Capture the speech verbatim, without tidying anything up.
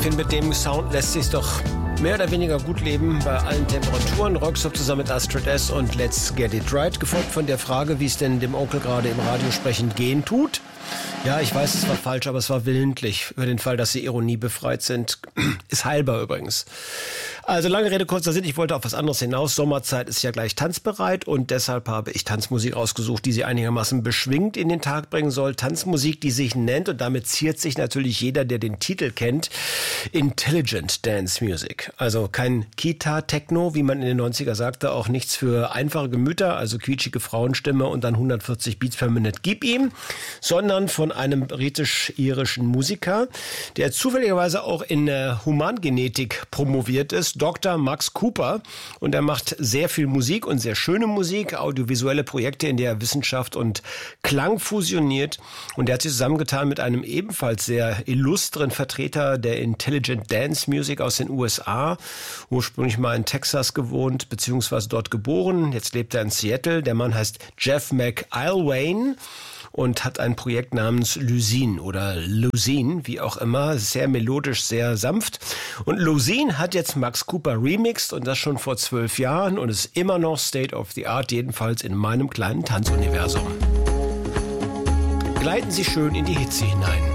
finde, mit dem Sound lässt sich doch mehr oder weniger gut leben bei allen Temperaturen. Rockstop zusammen mit Astrid S. und Let's Get It Right, gefolgt von der Frage, wie es denn dem Onkel gerade im Radio sprechend gehen tut. Ja, ich weiß, es war falsch, aber es war willentlich. Über den Fall, dass sie ironiebefreit sind, ist heilbar übrigens. Also lange Rede, kurzer Sinn, ich wollte auf was anderes hinaus. Sommerzeit ist ja gleich tanzbereit und deshalb habe ich Tanzmusik ausgesucht, die sie einigermaßen beschwingt in den Tag bringen soll. Tanzmusik, die sich nennt, und damit ziert sich natürlich jeder, der den Titel kennt, Intelligent Dance Music. Also kein Kita-Techno, wie man in den neunziger sagte, auch nichts für einfache Gemüter, also quietschige Frauenstimme und dann hundertvierzig Beats per Minute, gib ihm, sondern von einem britisch-irischen Musiker, der zufälligerweise auch in äh, Humangenetik promoviert ist, Doktor Max Cooper. Und er macht sehr viel Musik und sehr schöne Musik, audiovisuelle Projekte, in der er Wissenschaft und Klang fusioniert. Und er hat sich zusammengetan mit einem ebenfalls sehr illustren Vertreter der Intelligent Dance Music aus den U S A, ursprünglich mal in Texas gewohnt, beziehungsweise dort geboren. Jetzt lebt er in Seattle. Der Mann heißt Jeff McIlwain und hat ein Projekt namens Luzine oder Luzine, wie auch immer, sehr melodisch, sehr sanft. Und Luzine hat jetzt Max Cooper remixed und das schon vor zwölf Jahren und ist immer noch State of the Art, jedenfalls in meinem kleinen Tanzuniversum. Gleiten Sie schön in die Hitze hinein.